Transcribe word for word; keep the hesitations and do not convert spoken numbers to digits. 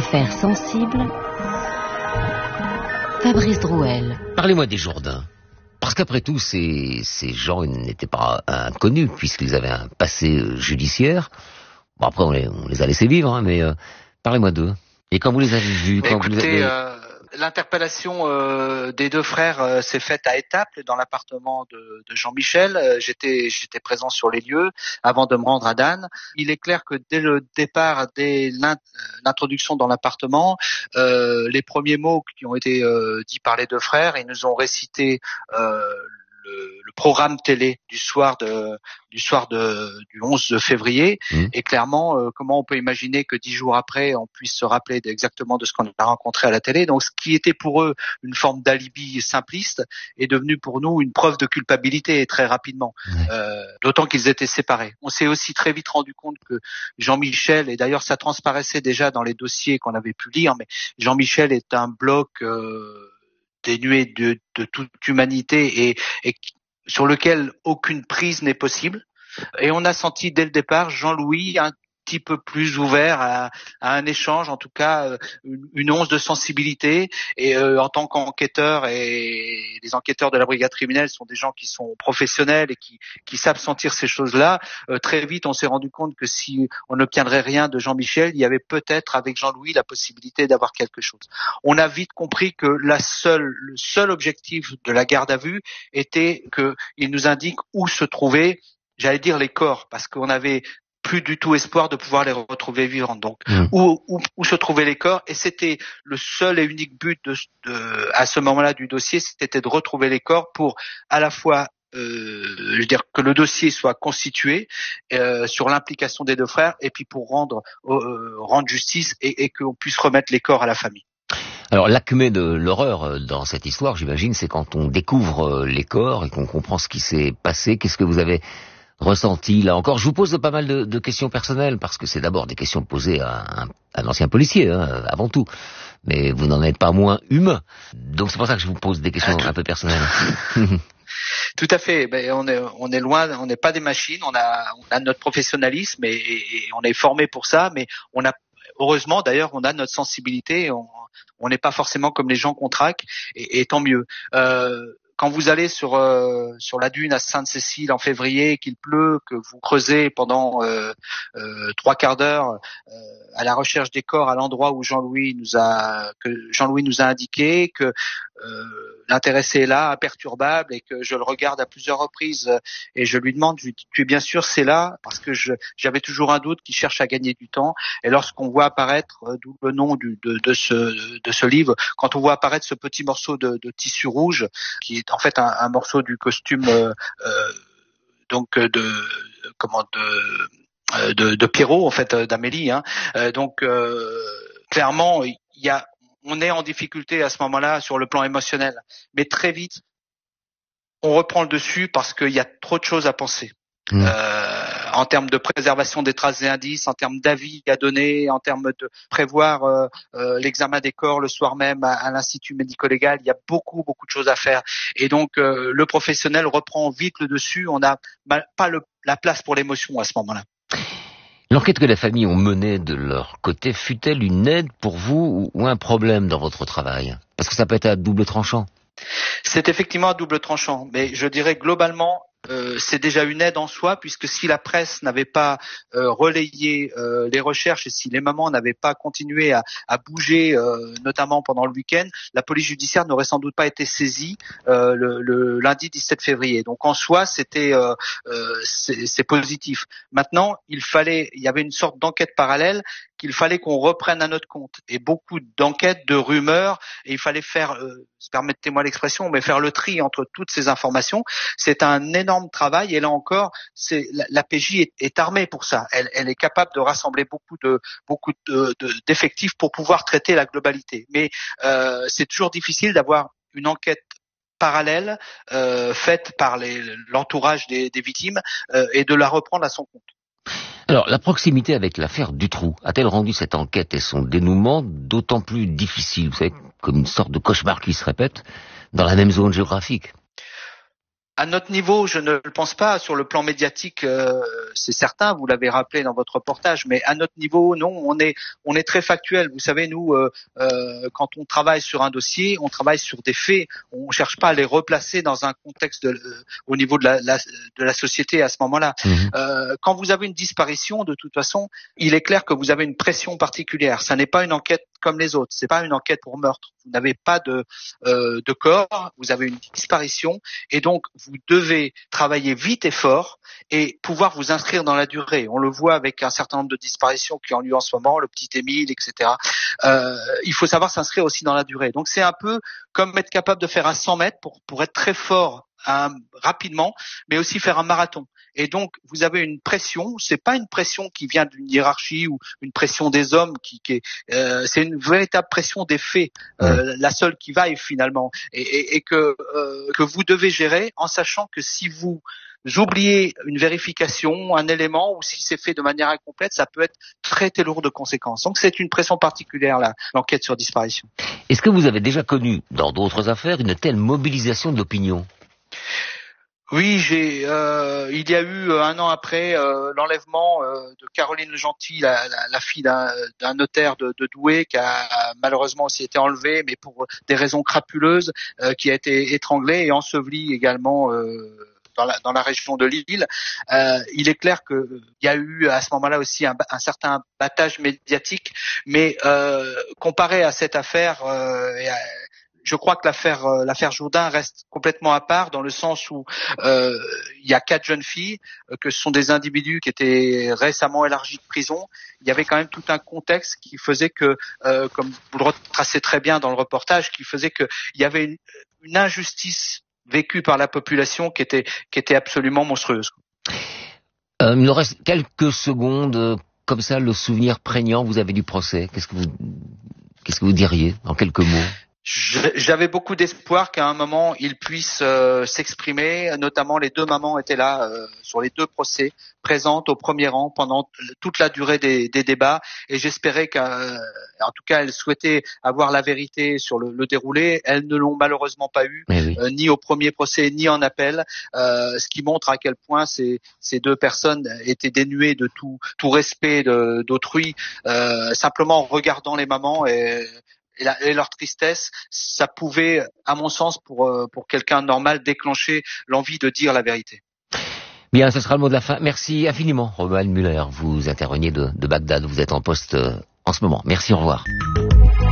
affaire sensible, Fabrice Drouel. Parlez-moi des Jourdain. Parce qu'après tout, ces, ces gens n'étaient pas inconnus, puisqu'ils avaient un passé judiciaire. Bon, après, on les, on les a laissés vivre, hein, mais euh, parlez-moi d'eux. Et quand vous les avez vus, mais quand écoutez, vous les avez... euh, l'interpellation euh, des deux frères euh, s'est faite à Étaples, dans l'appartement de, de Jean-Michel. Euh, j'étais, j'étais présent sur les lieux avant de me rendre à Dan. Il est clair que dès le départ, dès l'introduction dans l'appartement, euh, les premiers mots qui ont été euh, dits par les deux frères, ils nous ont récité euh, Le, le programme télé du soir de du soir de du onze février. Mmh. Et clairement, euh, comment on peut imaginer que dix jours après on puisse se rappeler exactement de ce qu'on a rencontré à la télé. Donc ce qui était pour eux une forme d'alibi simpliste est devenu pour nous une preuve de culpabilité, très rapidement. Mmh. Euh, d'autant qu'ils étaient séparés. On s'est aussi très vite rendu compte que Jean-Michel, et d'ailleurs ça transparaissait déjà dans les dossiers qu'on avait pu lire, mais Jean-Michel est un bloc euh, dénué de, de toute humanité et, et sur lequel aucune prise n'est possible. Et on a senti dès le départ Jean-Louis un petit peu plus ouvert à, à un échange, en tout cas une, une once de sensibilité. Et euh, en tant qu'enquêteur, et les enquêteurs de la brigade criminelle sont des gens qui sont professionnels et qui, qui savent sentir ces choses-là. Euh, très vite, on s'est rendu compte que si on n'obtiendrait rien de Jean-Michel, il y avait peut-être avec Jean-Louis la possibilité d'avoir quelque chose. On a vite compris que la seule, le seul objectif de la garde à vue était qu'il nous indique où se trouvaient, j'allais dire les corps, parce qu'on avait plus du tout espoir de pouvoir les retrouver vivants. Donc, mmh. où, où, où se trouvaient les corps, et c'était le seul et unique but de, de, à ce moment-là du dossier, c'était de retrouver les corps pour à la fois euh, je veux dire que le dossier soit constitué euh, sur l'implication des deux frères, et puis pour rendre euh, rendre justice et, et qu'on puisse remettre les corps à la famille. Alors l'acmé de l'horreur dans cette histoire, j'imagine, c'est quand on découvre les corps et qu'on comprend ce qui s'est passé. Qu'est-ce que vous avez ressenti là encore? Je vous pose pas mal de, de questions personnelles, parce que c'est d'abord des questions posées à un, à un ancien policier, hein, avant tout. Mais vous n'en êtes pas moins humain. Donc c'est pour ça que je vous pose des questions un peu personnelles. Tout à fait. Ben, on est, on est loin, on n'est pas des machines. On a, on a notre professionnalisme et, et on est formé pour ça. Mais on a, heureusement d'ailleurs, on a notre sensibilité. On n'est pas forcément comme les gens qu'on traque, et, et tant mieux. Euh, Quand vous allez sur euh, sur la dune à Sainte-Cécile en février, qu'il pleut, que vous creusez pendant euh, euh, trois quarts d'heure euh, à la recherche des corps à l'endroit où Jean-Louis nous a que Jean-Louis nous a indiqué, que euh, l'intéressé est là, imperturbable, et que je le regarde à plusieurs reprises et je lui demande, tu, tu es bien sûr c'est là, parce que je j'avais toujours un doute, qu'il cherche à gagner du temps. Et lorsqu'on voit apparaître, d'où le nom du, de, de ce de ce livre, quand on voit apparaître ce petit morceau de, de tissu rouge qui est en fait un, un morceau du costume euh, euh, donc de comment de de, de Pierrot, en fait, d'Amélie, hein. Euh, donc euh, clairement il y a on est en difficulté à ce moment-là sur le plan émotionnel, mais très vite on reprend le dessus parce qu'il y a trop de choses à penser. Mmh. Euh, en termes de préservation des traces et indices, en termes d'avis à donner, en termes de prévoir euh, euh, l'examen des corps le soir même à, à l'institut médico-légal, il y a beaucoup beaucoup de choses à faire. Et donc euh, le professionnel reprend vite le dessus. On n'a pas le, la place pour l'émotion à ce moment-là. L'enquête que la famille ont menée de leur côté fut-elle une aide pour vous ou un problème dans votre travail? Parce que ça peut être à double tranchant. C'est effectivement à double tranchant, mais je dirais globalement, euh, c'est déjà une aide en soi, puisque si la presse n'avait pas euh, relayé euh, les recherches et si les mamans n'avaient pas continué à, à bouger, euh, notamment pendant le week-end, la police judiciaire n'aurait sans doute pas été saisie euh, le, le lundi dix-sept février. Donc en soi, c'était euh, euh, c'est, c'est positif. Maintenant, il fallait, il y avait une sorte d'enquête parallèle qu'il fallait qu'on reprenne à notre compte, et beaucoup d'enquêtes, de rumeurs, et il fallait faire, euh, permettez-moi l'expression, mais faire le tri entre toutes ces informations. C'est un énorme travail, et là encore, c'est la, la P J est, est armée pour ça. Elle, elle est capable de rassembler beaucoup de beaucoup de, de, d'effectifs pour pouvoir traiter la globalité. Mais euh, c'est toujours difficile d'avoir une enquête parallèle euh, faite par les, l'entourage des, des victimes euh, et de la reprendre à son compte. Alors, la proximité avec l'affaire Dutroux a-t-elle rendu cette enquête et son dénouement d'autant plus difficile, vous savez, comme une sorte de cauchemar qui se répète dans la même zone géographique? À notre niveau, je ne le pense pas. Sur le plan médiatique, euh, c'est certain. Vous l'avez rappelé dans votre reportage, mais à notre niveau, non. On est, on est très factuel. Vous savez, nous, euh, euh, quand on travaille sur un dossier, on travaille sur des faits. On cherche pas à les replacer dans un contexte de, euh, au niveau de la, la, de la société à ce moment-là. Mmh. Euh, quand vous avez une disparition, de toute façon, il est clair que vous avez une pression particulière. Ça n'est pas une enquête comme les autres. C'est pas une enquête pour meurtre. Vous n'avez pas de, euh, de corps. Vous avez une disparition, et donc vous devez travailler vite et fort et pouvoir vous inscrire dans la durée. On le voit avec un certain nombre de disparitions qui ont lieu en ce moment, le petit Émile, et cetera. Euh, il faut savoir s'inscrire aussi dans la durée. Donc c'est un peu comme être capable de faire un cent mètres pour, pour être très fort un, rapidement, mais aussi faire un marathon. Et donc vous avez une pression. C'est pas une pression qui vient d'une hiérarchie ou une pression des hommes qui, qui est. Euh, c'est une véritable pression des faits, euh, la seule qui vaille finalement, et, et, et que euh, que vous devez gérer en sachant que si vous oubliez une vérification, un élément, ou si c'est fait de manière incomplète, ça peut être très très lourd de conséquences. Donc c'est une pression particulière là, l'enquête sur disparition. Est-ce que vous avez déjà connu dans d'autres affaires une telle mobilisation de l'opinion ? Oui, j'ai. Euh, il y a eu un an après euh, l'enlèvement euh, de Caroline Gentil, la, la, la fille d'un, d'un notaire de, de Douai, qui a malheureusement aussi été enlevée, mais pour des raisons crapuleuses, euh, qui a été étranglée et ensevelie également euh, dans, la, dans la région de Lille. Euh, il est clair que il y a eu à ce moment-là aussi un, un certain battage médiatique, mais euh, comparé à cette affaire. Euh, et à, Je crois que l'affaire euh, l'affaire Jourdain reste complètement à part dans le sens où euh, il y a quatre jeunes filles, euh, que ce sont des individus qui étaient récemment élargis de prison. Il y avait quand même tout un contexte qui faisait que, euh, comme vous le retracez très bien dans le reportage, qui faisait que il y avait une, une injustice vécue par la population qui était qui était absolument monstrueuse. Euh, il nous reste quelques secondes, comme ça, le souvenir prégnant. Vous avez du procès. Qu'est-ce que vous qu'est-ce que vous diriez en quelques mots? J'avais beaucoup d'espoir qu'à un moment il puisse euh, s'exprimer, notamment les deux mamans étaient là euh, sur les deux procès, présentes au premier rang pendant toute la durée des, des débats, et j'espérais qu'en tout cas elles souhaitaient avoir la vérité sur le, le déroulé. Elles ne l'ont malheureusement pas eu, oui. euh, ni au premier procès ni en appel, euh, ce qui montre à quel point ces, ces deux personnes étaient dénuées de tout, tout respect de, d'autrui, euh, simplement en regardant les mamans et Et, la, et leur tristesse, ça pouvait, à mon sens, pour pour quelqu'un de normal, déclencher l'envie de dire la vérité. Bien, ce sera le mot de la fin. Merci infiniment, Romuald Muller. Vous interveniez de, de Bagdad, vous êtes en poste euh, en ce moment. Merci, au revoir.